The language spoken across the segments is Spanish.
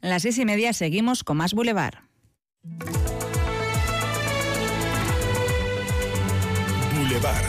Las 6:30 seguimos con más Boulevard. Boulevard.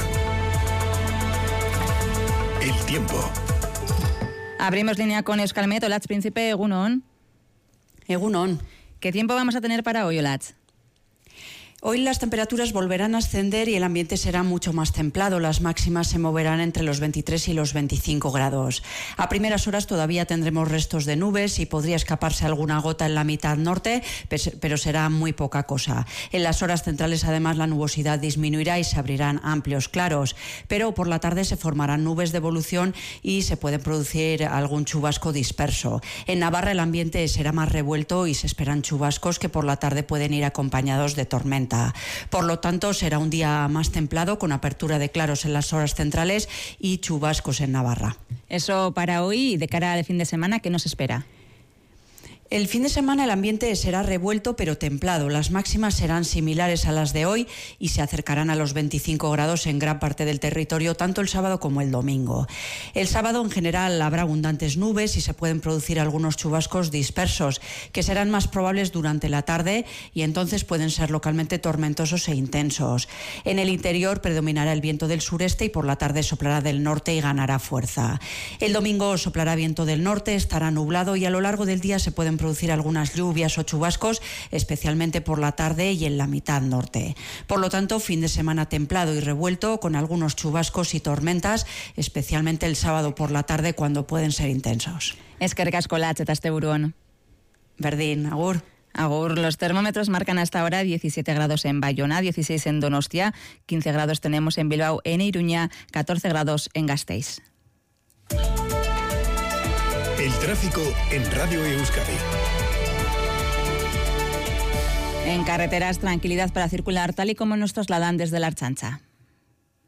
El tiempo. Abrimos línea con Euskalmet. Olatz Príncipe, Egunon. Egunon. ¿Qué tiempo vamos a tener para hoy, Olatz? Hoy las temperaturas volverán a ascender y el ambiente será mucho más templado. Las máximas se moverán entre los 23 y los 25 grados. A primeras horas todavía tendremos restos de nubes y podría escaparse alguna gota en la mitad norte, pero será muy poca cosa. En las horas centrales, además, la nubosidad disminuirá y se abrirán amplios claros. Pero por la tarde se formarán nubes de evolución y se puede producir algún chubasco disperso. En Navarra el ambiente será más revuelto y se esperan chubascos que por la tarde pueden ir acompañados de tormenta. Por lo tanto, será un día más templado, con apertura de claros en las horas centrales y chubascos en Navarra. Eso para hoy, y de cara al fin de semana, ¿qué nos espera? El fin de semana el ambiente será revuelto pero templado. Las máximas serán similares a las de hoy y se acercarán a los 25 grados en gran parte del territorio, tanto el sábado como el domingo. El sábado en general habrá abundantes nubes y se pueden producir algunos chubascos dispersos, que serán más probables durante la tarde y entonces pueden ser localmente tormentosos e intensos. En el interior predominará el viento del sureste y por la tarde soplará del norte y ganará fuerza. El domingo soplará viento del norte, estará nublado y a lo largo del día se pueden producir algunas lluvias o chubascos, especialmente por la tarde y en la mitad norte. Por lo tanto, fin de semana templado y revuelto, con algunos chubascos y tormentas, especialmente el sábado por la tarde, cuando pueden ser intensos. Eskerrik asko, Olatz, eta asteburuan. Berdin, agur. Agur, los termómetros marcan hasta ahora 17 grados en Bayona, 16 en Donostia, 15 grados tenemos en Bilbao, en Iruña, 14 grados en Gasteiz. El tráfico en Radio Euskadi. En carreteras, tranquilidad para circular, tal y como nos trasladan desde la Ertzaintza.